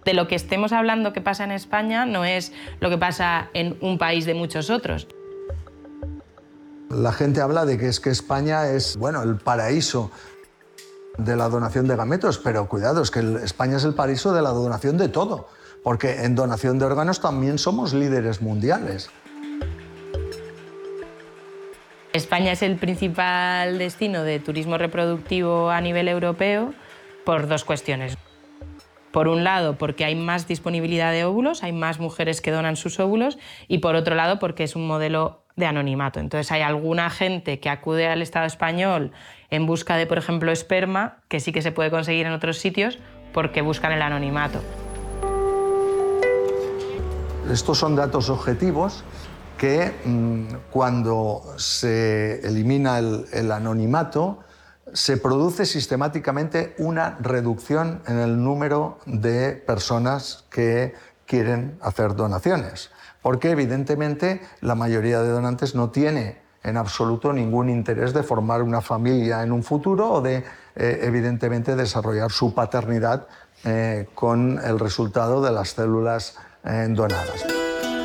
De lo que estemos hablando que pasa en España no es lo que pasa en un país de muchos otros. La gente habla de que es que España es, bueno, el paraíso de la donación de gametos, pero cuidado, es que España es el paraíso de la donación de todo, porque en donación de órganos también somos líderes mundiales. España es el principal destino de turismo reproductivo a nivel europeo por dos cuestiones. Por un lado, porque hay más disponibilidad de óvulos, hay más mujeres que donan sus óvulos, y por otro lado, porque es un modelo de anonimato. Entonces hay alguna gente que acude al Estado español en busca de, por ejemplo, esperma, que sí que se puede conseguir en otros sitios, porque buscan el anonimato. Estos son datos objetivos que cuando se elimina el anonimato, se produce sistemáticamente una reducción en el número de personas que quieren hacer donaciones, porque evidentemente la mayoría de donantes no tiene en absoluto ningún interés de formar una familia en un futuro o de, evidentemente, desarrollar su paternidad con el resultado de las células donadas.